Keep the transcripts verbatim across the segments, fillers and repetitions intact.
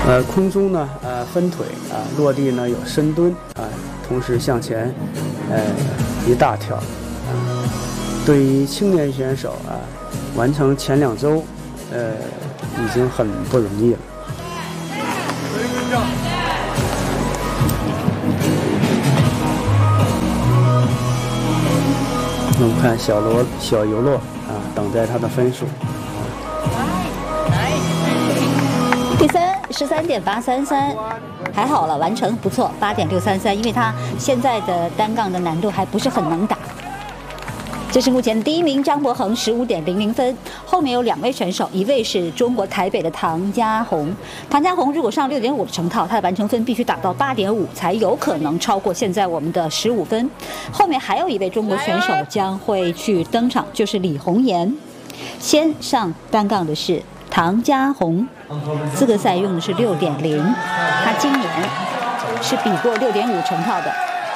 呃，空中呢，呃，分腿啊、呃，落地呢有深蹲啊、呃，同时向前，呃，一大跳。啊、呃，对于青年选手啊、呃，完成前两周，呃，已经很不容易了。我们看小罗小游洛啊，等待他的分数。 第三十三点八三三，还好了，完成不错，八点六三三，因为他现在的单杠的难度还不是很能打。这是目前第一名张博恒十五点零零分，后面有两位选手，一位是中国台北的唐家红，唐家红如果上六点五的成套，他的完成分必须达到八点五才有可能超过现在我们的十五分。后面还有一位中国选手将会去登场，就是李红颜。先上单杠的是唐家红，资格赛用的是六点零，他今年是比过六点五成套的。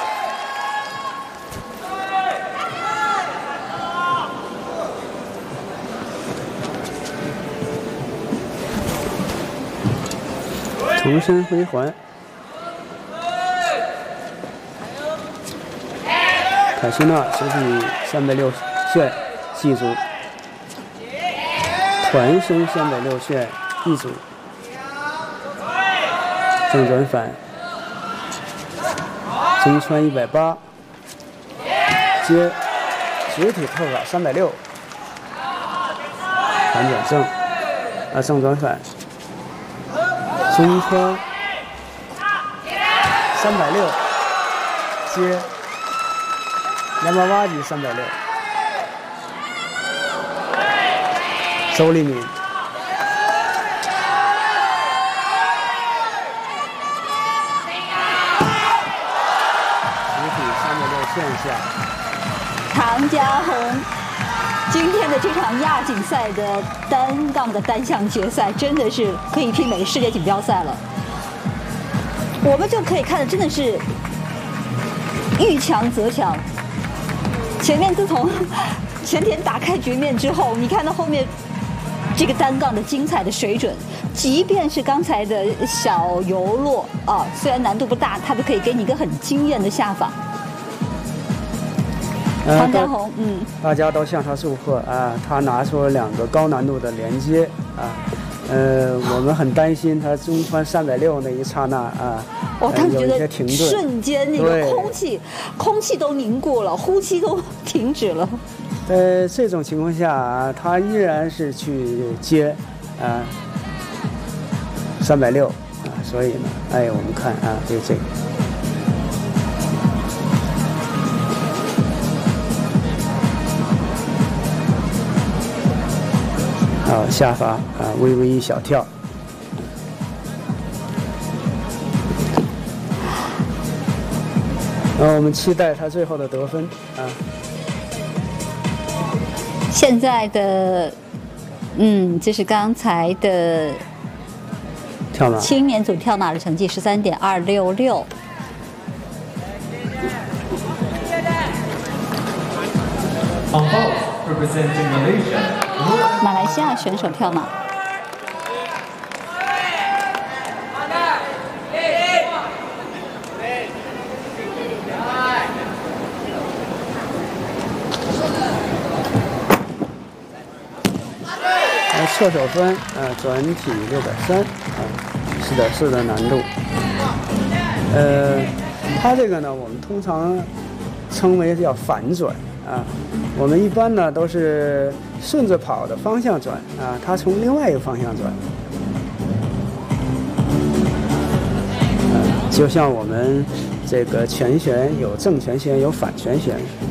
重身回环，凯西娜实体三百六旋记住，团身三百六旋一组，正转反，中穿一百八，接直体特法三百六，反转正，啊正转反。中穿三百六，接两百八级三百六，周立敏，实体三百六线下， 唐家红。今天的这场亚锦赛的单杠的单项决赛，真的是可以媲美世界锦标赛了。我们就可以看的真的是遇强则强。前面自从前田打开局面之后，你看到后面这个单杠的精彩的水准，即便是刚才的小游洛啊，虽然难度不大，他都可以给你一个很惊艳的下法。唐家红，嗯， 大家都向他祝贺啊！他拿出了两个高难度的连接啊，呃，我们很担心他中穿三百六那一刹那啊， 我当时觉得停顿， 瞬间那个空气，空气都凝固了，呼吸都停止了。 在这种情况下啊，他依然是去接啊三百六啊，所以呢，哎，我们看啊，就这个。啊，下法啊，微微一小跳。然后我们期待他最后的得分啊。 现在的，嗯，这是刚才的跳马青年组跳马的成绩十三点二六六。马来西亚选手跳马。 呃，侧手翻，呃，转体六点三，啊，四点四的难度。呃，它这个呢，我们通常称为叫反转啊。我们一般呢都是顺着跑的方向转啊，它从另外一个方向转。呃，就像我们这个拳旋有正拳旋，有反拳旋。